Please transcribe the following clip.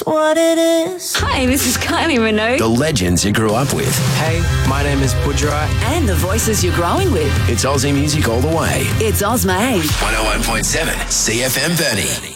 what it is. Hi, this is Kylie Minogue. The legends you grew up with. Hey, my name is Budra. And the voices you're growing with. It's Aussie music all the way. It's Ozma 101.7 CFM Burnie.